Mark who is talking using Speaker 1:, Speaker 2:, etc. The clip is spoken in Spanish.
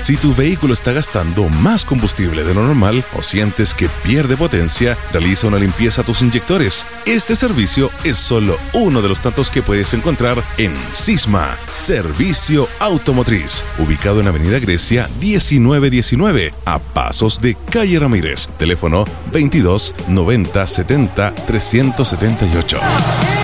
Speaker 1: Si tu vehículo está gastando más combustible de lo normal o sientes que pierde potencia, realiza una limpieza a tus inyectores. Este servicio es solo uno de los tantos que puedes encontrar en Sisma, Servicio Automotriz, ubicado en Avenida Grecia 1919, a pasos de Calle Ramírez. Teléfono 22 90 70 378.